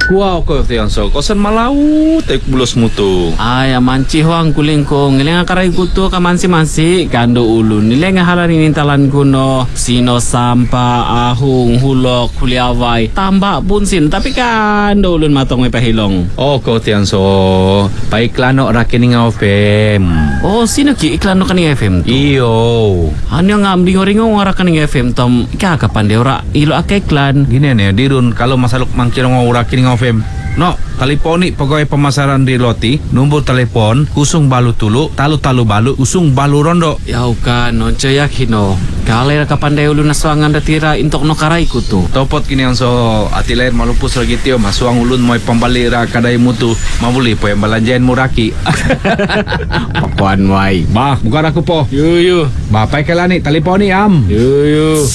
Wow ko tiyan so kosan malau tek bulos mutu. Ay, manci huang kuling ko. Ngiling akaray kuto ka mansi kando ulun. Nileng halan inintalan kuno. Sino sampa, ahung, hulok, kuliaway. Tambak pun sin. Tapi kando ulun matong may pahilong. Oh ko tiyan so paiklano rakining FM. Oh, sino ki iklan no kaning FM tu? Iyo. Ano nga amdi ngoringo ngara kaning FM tom. Ikakapan dia ora ilo ake iklan. Gini nih dirun kalau masaluk mangkiro ngurakining FM. No, teleponi pegawai pemasaran di Loti, nombor telepon usung balu tulu, talu balu, usung balu rondo. Ya uka no yakin no. Kale kapan dia ulun naswangan datira intok no karai kutu. Topot kini yang so ati lain malupus lagi tio masuang ulun moy pambalira kadai mutu mabuli po yang balanjain muraki. Pakuan wai. Bah, bukan aku po. Yu. Bapak kelani teleponi am. Yu.